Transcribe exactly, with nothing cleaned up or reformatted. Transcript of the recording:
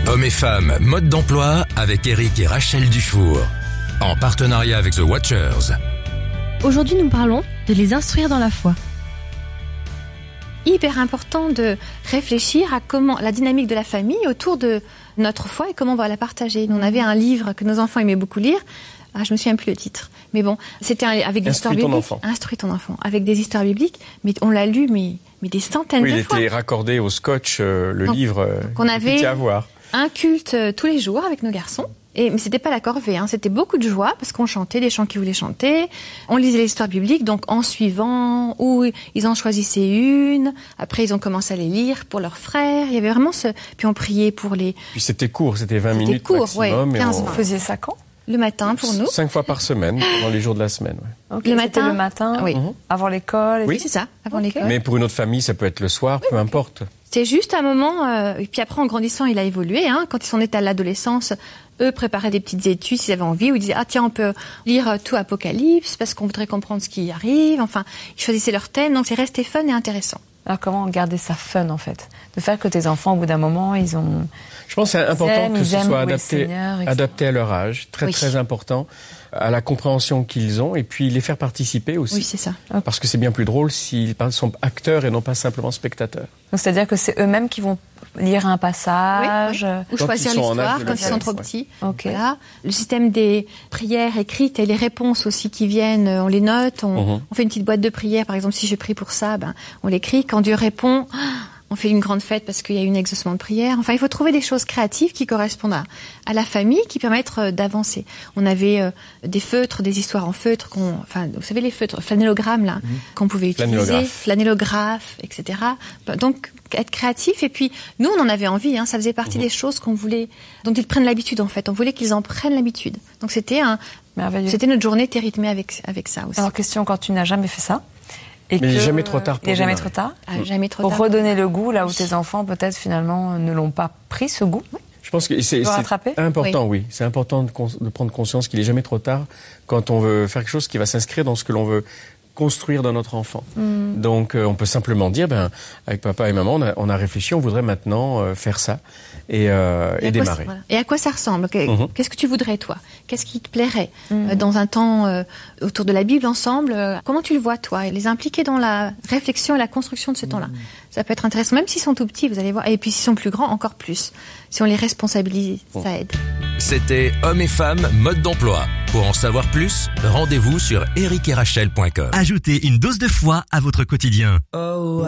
Hommes et femmes, mode d'emploi avec Eric et Rachel Dufour. En partenariat avec The Watchers. Aujourd'hui, nous parlons de les instruire dans la foi. Hyper important de réfléchir à comment la dynamique de la famille autour de notre foi et comment on va la partager. On avait un livre que nos enfants aimaient beaucoup lire. Ah, je me souviens plus le titre. Mais bon, c'était un, avec des histoires bibliques. Enfant. Instruis ton enfant. Avec des histoires bibliques. Mais on l'a lu, mais, mais des centaines oui, de il fois. Il était raccordé au scotch, euh, le donc, livre. Euh, qu'on avait à voir. Un culte euh, tous les jours avec nos garçons. Et, mais c'était pas la corvée, hein. C'était beaucoup de joie parce qu'on chantait des chants qu'ils voulaient chanter. On lisait les histoires bibliques, donc en suivant, ou ils en choisissaient une. Après, ils ont commencé à les lire pour leurs frères. Il y avait vraiment ce. Puis on priait pour les. Puis c'était court, c'était vingt c'était minutes court, maximum. Ouais, quinze, on... Vous faisiez ça quand? Le matin pour nous. Cinq fois par semaine, dans les jours de la semaine. Ouais. Okay, le matin. Le matin, oui. Mm-hmm. Avant l'école. Oui, c'est ça, avant okay. l'école. Mais pour une autre famille, ça peut être le soir, oui, peu oui. importe. C'est juste un moment. Euh, et puis après, en grandissant, il a évolué. Hein, quand ils sont nés à l'adolescence, eux préparaient des petites études s'ils avaient envie, ou ils disaient ah tiens on peut lire tout Apocalypse parce qu'on voudrait comprendre ce qui arrive. Enfin, ils choisissaient leur thème, donc c'est resté fun et intéressant. Alors comment garder ça fun en fait, de faire que tes enfants au bout d'un moment ils ont. Je pense que c'est important aiment, que ce soit adapté, Seigneur, adapté à leur âge, très oui. très important, à la compréhension qu'ils ont, et puis les faire participer aussi. Oui, c'est ça. Okay. Parce que c'est bien plus drôle s'ils sont acteurs et non pas simplement spectateurs. Donc c'est-à-dire que c'est eux-mêmes qui vont lire un passage, oui, oui. ou choisir l'histoire quand ils sont trop ouais. petits. Okay. Voilà. Le système des prières écrites et les réponses aussi qui viennent, on les note, on, mm-hmm. on fait une petite boîte de prières. Par exemple, si je prie pour ça, ben on l'écrit. Quand Dieu répond, on fait une grande fête parce qu'il y a eu un exaucement de prière. Enfin, il faut trouver des choses créatives qui correspondent à, à la famille, qui permettent euh, d'avancer. On avait euh, des feutres, des histoires en feutre, qu'on, enfin, vous savez les feutres, flanellogrammes là, mmh. qu'on pouvait utiliser, flanellographe, et cetera. Donc être créatif. Et puis nous, on en avait envie. Hein, ça faisait partie mmh. des choses qu'on voulait, dont ils prennent l'habitude en fait. On voulait qu'ils en prennent l'habitude. Donc c'était un, merveilleux. C'était notre journée était rythmée avec avec ça aussi. Alors question, quand tu n'as jamais fait ça. Et mais il n'est jamais trop tard pour Il n'est jamais démarrer. trop tard. Ah, jamais trop pour tard. redonner le goût là où tes enfants peut-être finalement ne l'ont pas pris ce goût. Oui. Je pense que c'est, c'est important, oui. oui. C'est important de, cons- de prendre conscience qu'il n'est jamais trop tard quand on veut faire quelque chose qui va s'inscrire dans ce que l'on veut construire dans notre enfant. Mm. Donc euh, on peut simplement dire, ben avec papa et maman, on a, on a réfléchi, on voudrait maintenant euh, faire ça et, euh, et, et démarrer. Voilà. Et à quoi ça ressemble ? mm-hmm. Qu'est-ce que tu voudrais toi ? Qu'est-ce qui te plairait mm. euh, dans un temps euh, autour de la Bible ensemble euh, Comment tu le vois toi ? Et les impliquer dans la réflexion et la construction de ce mm. temps-là. Ça peut être intéressant, même s'ils sont tout petits, vous allez voir. Et puis s'ils sont plus grands, encore plus. Si on les responsabilise, bon. ça aide. C'était Hommes et femmes, mode d'emploi. Pour en savoir plus, rendez-vous sur eric et rachel point com. Ajoutez une dose de foi à votre quotidien. Oh,